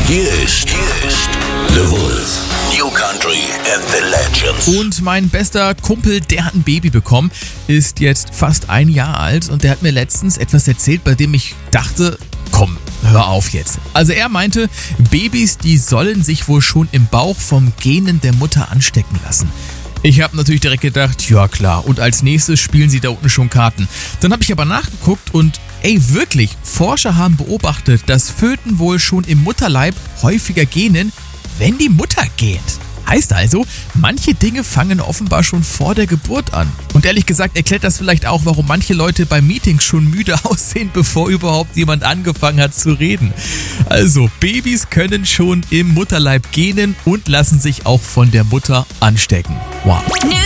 Hier ist The Wolf. New Country and the Legends. Und mein bester Kumpel, der hat ein Baby bekommen, ist jetzt fast 1 Jahr alt und der hat mir letztens etwas erzählt, bei dem ich dachte, komm, hör auf jetzt. Also er meinte, Babys, die sollen sich wohl schon im Bauch vom Genen der Mutter anstecken lassen. Ich habe natürlich direkt gedacht, ja klar, und als nächstes spielen sie da unten schon Karten. Dann habe ich aber nachgeguckt und wirklich, Forscher haben beobachtet, dass Föten wohl schon im Mutterleib häufiger gähnen, wenn die Mutter gähnt. Heißt also, manche Dinge fangen offenbar schon vor der Geburt an. Und ehrlich gesagt erklärt das vielleicht auch, warum manche Leute bei Meetings schon müde aussehen, bevor überhaupt jemand angefangen hat zu reden. Also, Babys können schon im Mutterleib gähnen und lassen sich auch von der Mutter anstecken. Wow.